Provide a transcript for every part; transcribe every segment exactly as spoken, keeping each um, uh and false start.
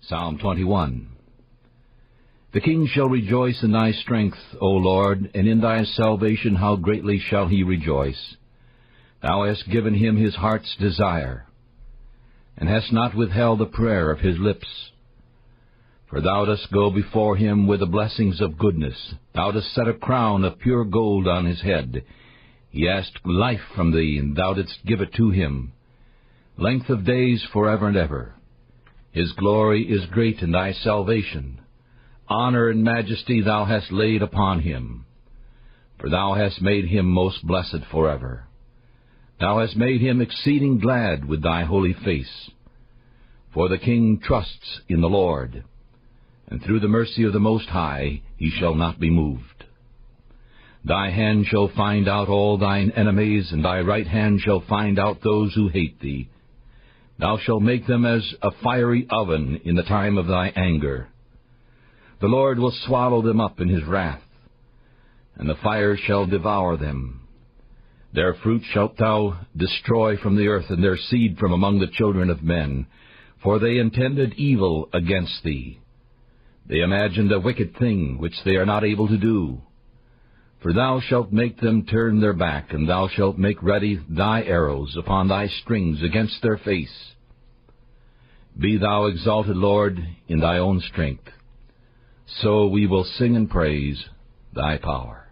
Psalm twenty-one. The king shall rejoice in thy strength, O Lord, and in thy salvation how greatly shall he rejoice. Thou hast given him his heart's desire, and hast not withheld the prayer of his lips. For thou dost go before him with the blessings of goodness. Thou dost set a crown of pure gold on his head. He asked life from thee, and thou didst give it to him, length of days forever and ever. His glory is great in thy salvation. Honor and majesty thou hast laid upon him. For thou hast made him most blessed forever. Thou hast made him exceeding glad with thy holy face. For the king trusts in the Lord, and through the mercy of the Most High he shall not be moved. Thy hand shall find out all thine enemies, and thy right hand shall find out those who hate thee. Thou shalt make them as a fiery oven in the time of thy anger. The Lord will swallow them up in his wrath, and the fire shall devour them. Their fruit shalt thou destroy from the earth, and their seed from among the children of men. For they intended evil against thee. They imagined a wicked thing which they are not able to do. For thou shalt make them turn their back, and thou shalt make ready thy arrows upon thy strings against their face. Be thou exalted, Lord, in thy own strength. So we will sing and praise thy power.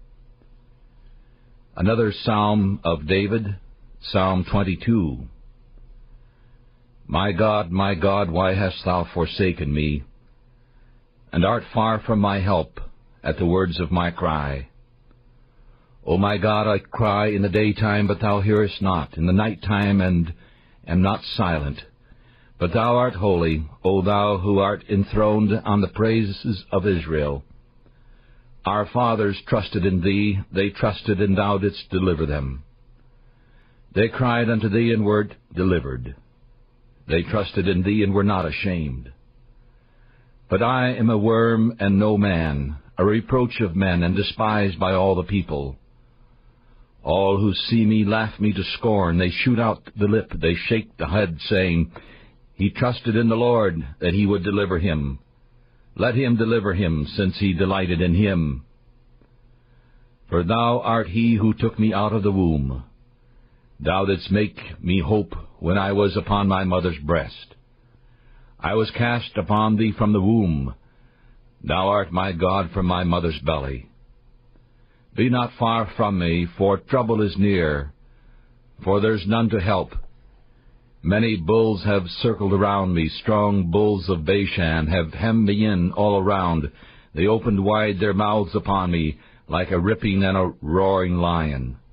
Another Psalm of David, Psalm twenty-two. My God, my God, why hast thou forsaken me, and art far from my help at the words of my cry? O my God, I cry in the daytime, but thou hearest not, in the night time, and am not silent. But thou art holy, O thou who art enthroned on the praises of Israel. Our fathers trusted in thee, they trusted, and thou didst deliver them. They cried unto thee, and wert delivered. They trusted in thee, and were not ashamed. But I am a worm and no man, a reproach of men, and despised by all the people. All who see me laugh me to scorn. They shoot out the lip, they shake the head, saying, He trusted in the Lord, that he would deliver him. Let him deliver him, since he delighted in him. For thou art he who took me out of the womb. Thou didst make me hope when I was upon my mother's breast. I was cast upon thee from the womb. Thou art my God from my mother's belly. Be not far from me, for trouble is near, for there's none to help. Many bulls have circled around me, strong bulls of Bashan have hemmed me in all around. They opened wide their mouths upon me, like a ripping and a roaring lion.